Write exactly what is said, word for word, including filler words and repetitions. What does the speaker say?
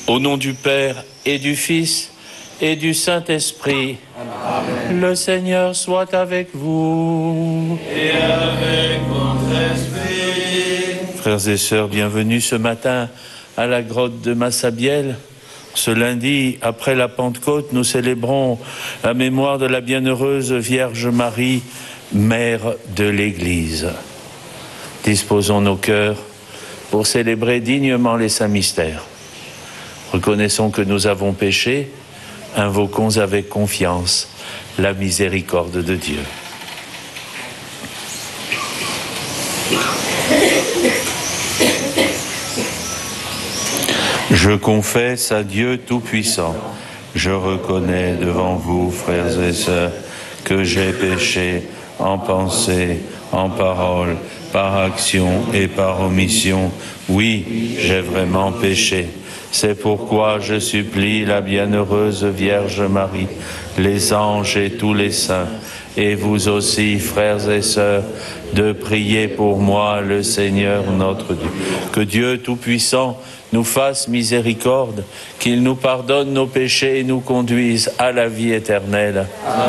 Au nom du Père et du Fils et du Saint-Esprit, Amen. Le Seigneur soit avec vous. Et avec votre esprit. Frères et sœurs, bienvenue ce matin à la grotte de Massabielle. Ce lundi, après la Pentecôte, nous célébrons la mémoire de la bienheureuse Vierge Marie, Mère de l'Église. Disposons nos cœurs pour célébrer dignement les saints mystères. Reconnaissons que nous avons péché, invoquons avec confiance la miséricorde de Dieu. Je confesse à Dieu Tout-Puissant, je reconnais devant vous, frères et sœurs, que j'ai péché en pensée, en parole, par action et par omission. Oui, j'ai vraiment péché. C'est pourquoi je supplie la bienheureuse Vierge Marie, les anges et tous les saints, et vous aussi, frères et sœurs, de prier pour moi, le Seigneur notre Dieu. Que Dieu Tout-Puissant nous fasse miséricorde, qu'il nous pardonne nos péchés et nous conduise à la vie éternelle. Amen.